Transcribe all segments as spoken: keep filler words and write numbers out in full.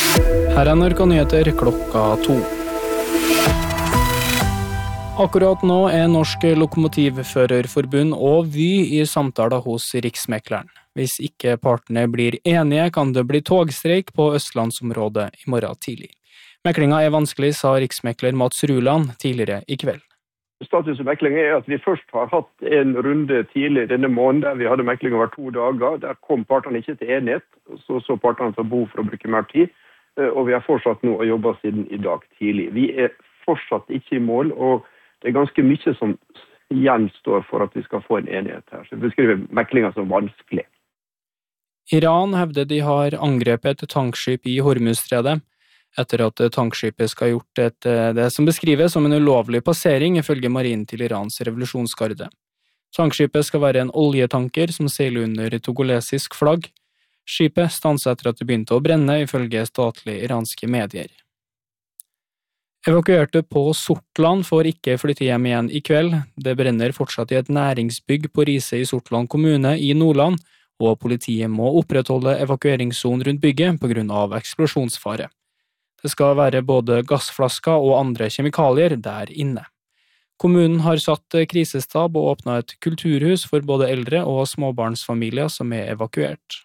Her er N R K Nyheter klokka to. Akkurat nå er Norsk Lokomotivførerforbund og Vy i samtaler hos Riksmekleren. Hvis ikke partene blir enige, kan det bli togstreik på Østlandsområdet i morgen tidlig. Meklinga er vanskelig, sa riksmekler Mats Ruland tidligere i kveld. Status i meklingen er at vi først har hatt en runde tidlig denne måneden, der vi hadde mekling over to dager. Der kom partene ikke til enighet, så så partene for behov for å bruke mer tid. Og vi har fortsatt nå å jobbe siden i dag tidlig. Vi er fortsatt ikke i mål, og det er ganske mye som gjenstår for at vi skal få en enighet her. Så vi beskriver meklingen som vanskelig. Iran hevder de har angrepet et tankskip i Hormuzstredet, etter at tankskipet skal ha gjort et, det som beskrives som en ulovlig passering ifølge marinen til Irans revolusjonsgarde. Tankskipet skal være en oljetanker som seiler under togolesisk flagg. Skipet stanset etter at det begynte å brenne ifølge statlige iranske medier. Evakuerte på Sortland får ikke flytte hjem igjen i kveld. Det brenner fortsatt i et næringsbygg på Riise i Sortland kommune i Nordland, og politiet må opprettholde evakueringssonen rundt bygget på grunn av eksplosjonsfare. Det skal være både gassflasker og andre kjemikalier der inne. Kommunen har satt krisestab og åpnet et kulturhus for både eldre og småbarnsfamilier som er evakuert.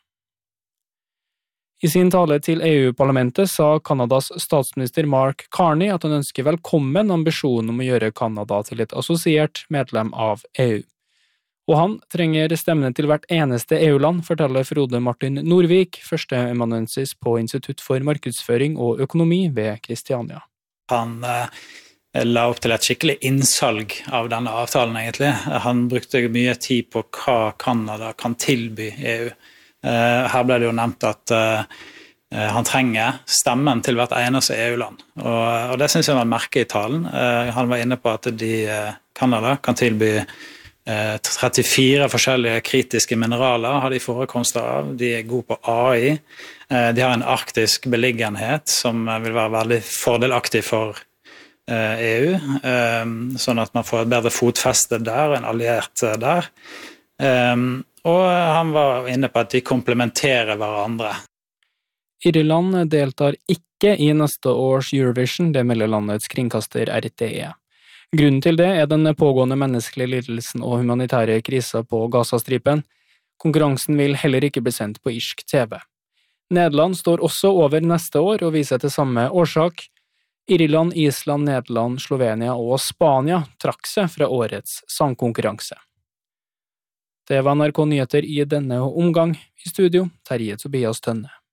I sin tale til E U-parlamentet sa Kanadas statsminister Mark Carney at han ønsker velkommen ambisjonen om å gjøre Kanada til et assosiert medlem av E U. Og han trenger stemmene til hvert eneste E U-land, forteller Frode Martin Norvik, førsteamanuensis på Institutt for markedsføring og økonomi ved Kristiania. Han eh, la opp til et skikkelig innsalg av denne avtalen egentlig. Han brukte mye tid på hva Kanada kan tilby E U. Uh, her ble det jo nevnt at uh, uh, han trenger stemmen til hvert eneste E U-land, og, og det synes jeg var merke i talen. Uh, han var inne på at de, uh, Kanada kan tilby uh, trettifire forskjellige kritiske mineraler, har de forekomster av. De er gode på A I. Uh, de har en arktisk beliggenhet som uh, vil være veldig fordelaktig for uh, E U, uh, sånn at man får et bedre fotfeste der, en alliert uh, der. Um, Og han var inne på at de komplementerer hverandre. Irland deltar ikke i neste års Eurovision, det melder landets kringkaster R T E. Grunnen til det er den pågående menneskelige lidelsen og humanitære krisa på Gazastripen. Konkurransen vil heller ikke bli sendt på irsk T V. Nederland står også over neste år og viser til samme årsak. Irland, Island, Nederland, Slovenia og Spania trakk seg fra årets sangkonkurranse. Det var N R K Nyheter i denne omgang. I studio, Terje Tobias Tønne.